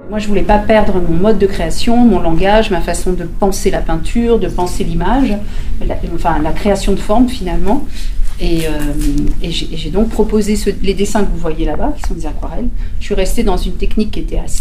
Moi, je voulais pas perdre mon mode de création, mon langage, ma façon de penser la peinture, de penser l'image, la création de forme finalement. Et j'ai donc proposé les dessins que vous voyez là-bas, qui sont des aquarelles. Je suis restée dans une technique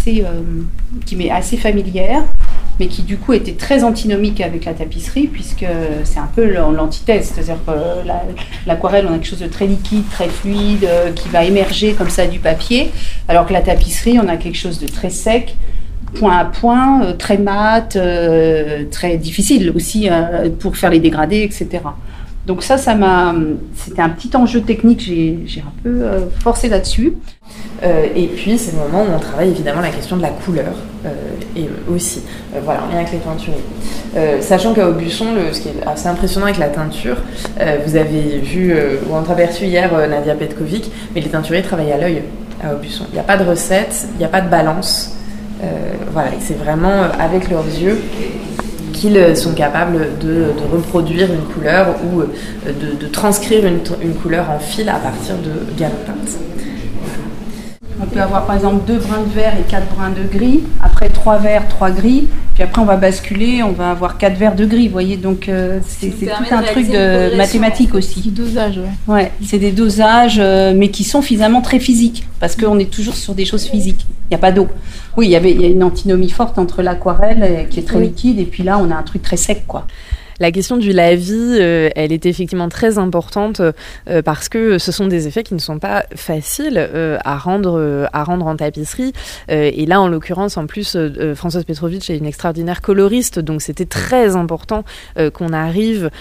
qui m'est assez familière, mais qui du coup était très antinomique avec la tapisserie, puisque c'est un peu l'antithèse. C'est-à-dire que l'aquarelle, on a quelque chose de très liquide, très fluide, qui va émerger comme ça du papier, alors que la tapisserie, on a quelque chose de très sec, point à point, très mat, très difficile aussi pour faire les dégradés, etc. Donc c'était un petit enjeu technique, j'ai un peu forcé là-dessus. Et puis c'est le moment où on travaille évidemment la question de la couleur et aussi, voilà, en lien avec les teinturiers. Sachant qu'à Aubusson, ce qui est assez impressionnant avec la teinture, vous avez vu ou entreaperçu hier Nadia Petkovic, mais les teinturiers travaillent à l'œil à Aubusson. Il n'y a pas de recette, il n'y a pas de balance. Voilà, et c'est vraiment avec leurs yeux qu'ils sont capables de reproduire une couleur ou de transcrire une couleur en fil à partir de gammes peintes. On peut avoir par exemple 2 brins de vert et 4 brins de gris, après 3 verts, 3 gris, puis après on va basculer, on va avoir 4 verts de gris, vous voyez, donc c'est tout un truc de mathématiques aussi. Du dosage, ouais. Ouais, c'est des dosages, mais qui sont finalement très physiques, parce qu'on est toujours sur des choses physiques, il n'y a pas d'eau. Oui, il y a une antinomie forte entre l'aquarelle, qui est très liquide, et puis là on a un truc très sec, quoi. La question du lavis, elle est effectivement très importante parce que ce sont des effets qui ne sont pas faciles à rendre en tapisserie. Et là, en l'occurrence, en plus, Françoise Petrovitch est une extraordinaire coloriste, donc c'était très important qu'on arrive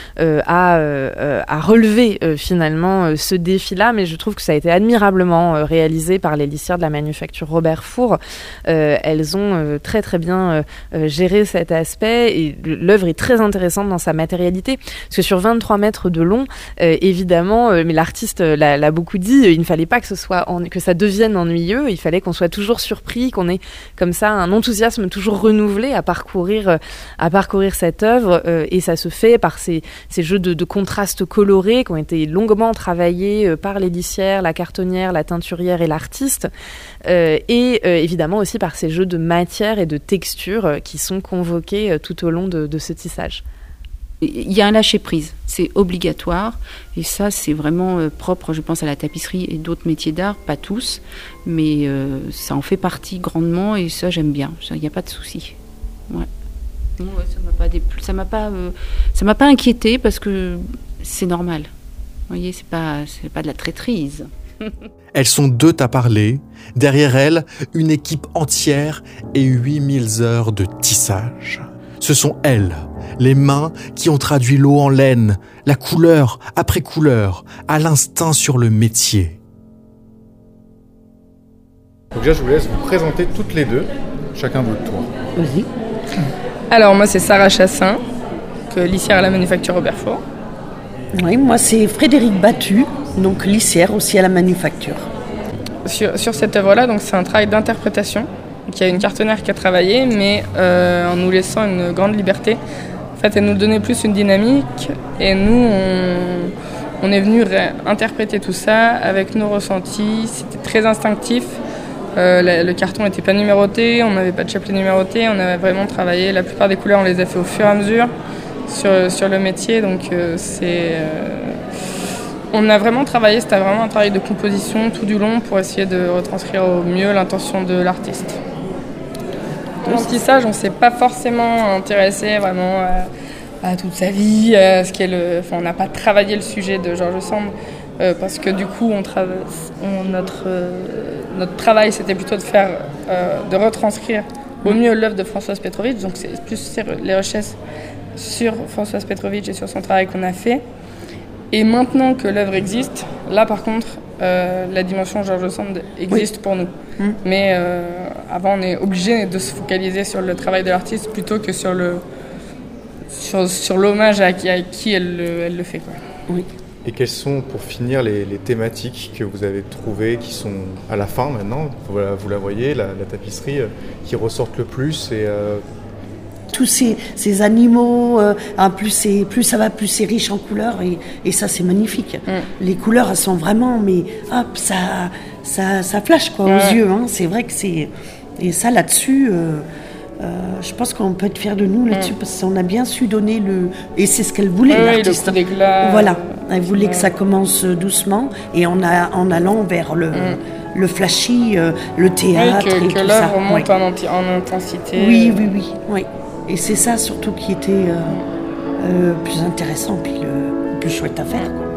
à relever finalement ce défi-là. Mais je trouve que ça a été admirablement réalisé par les lissières de la manufacture Robert Four. Elles ont très très bien géré cet aspect et l'œuvre est très intéressante dans sa matérialité, parce que sur 23 mètres de long, évidemment, mais l'artiste l'a beaucoup dit, il ne fallait pas que que ça devienne ennuyeux, il fallait qu'on soit toujours surpris, qu'on ait comme ça un enthousiasme toujours renouvelé à parcourir cette œuvre, et ça se fait par ces jeux de contrastes colorés qui ont été longuement travaillés par les lissières, la cartonnière, la teinturière et l'artiste, et évidemment aussi par ces jeux de matière et de texture qui sont convoqués tout au long de ce tissage. Il y a un lâcher-prise, c'est obligatoire, et ça c'est vraiment propre, je pense, à la tapisserie et d'autres métiers d'art, pas tous, mais ça en fait partie grandement, et ça j'aime bien, il n'y a pas de souci. Ouais. Ouais, ça m'a pas inquiété parce que c'est normal. Vous voyez, c'est pas de la traîtrise. Elles sont 2 à parler, derrière elles, une équipe entière et 8000 heures de tissage. Ce sont elles, les mains qui ont traduit l'eau en laine, la couleur après couleur, à l'instinct sur le métier. Donc déjà, je vous laisse vous présenter toutes les 2, chacun votre tour. Vas-y. Alors moi c'est Sarah Chassin, lissière à la manufacture Robert Four. Oui, moi c'est Frédéric Battu, donc lissière aussi à la manufacture. Sur cette œuvre-là, donc c'est un travail d'interprétation. Donc il y a une cartonnière qui a travaillé, mais en nous laissant une grande liberté. En fait, elle nous donnait plus une dynamique, et nous, on est venu interpréter tout ça avec nos ressentis. C'était très instinctif. Le carton n'était pas numéroté, on n'avait pas de chapelet numéroté, on avait vraiment travaillé. La plupart des couleurs, on les a fait au fur et à mesure sur le métier. Donc on a vraiment travaillé, c'était vraiment un travail de composition tout du long pour essayer de retranscrire au mieux l'intention de l'artiste. Dans le tissage, on ne s'est pas forcément intéressé vraiment à toute sa vie, on n'a pas travaillé le sujet de George Sand, parce que du coup, notre travail, c'était plutôt de retranscrire au mieux l'œuvre de Françoise Petrovitch, donc c'est plus les recherches sur Françoise Petrovitch et sur son travail qu'on a fait. Et maintenant que l'œuvre existe, là par contre, la dimension George Sand existe pour nous. Mais avant, on est obligé de se focaliser sur le travail de l'artiste plutôt que sur l'hommage à qui elle le fait, quoi. Oui. Et quelles sont, pour finir, les thématiques que vous avez trouvées qui sont à la fin maintenant, vous la voyez, la tapisserie, qui ressortent le plus et, tous ces animaux, plus ça va, plus c'est riche en couleurs, et ça c'est magnifique. Les couleurs, elles sont vraiment, mais hop, ça flash quoi, aux yeux. Hein. C'est vrai que Et ça, là-dessus, je pense qu'on peut être fiers de nous là-dessus, parce qu'on a bien su donner le... Et c'est ce qu'elle voulait, l'artiste. Le coup d'éclat. Voilà, elle voulait que ça commence doucement, et en allant vers le flashy, le théâtre et tout ça. Que l'œuvre remonte en intensité. Oui. Et c'est ça surtout qui était le plus intéressant, puis le plus chouette à faire, quoi.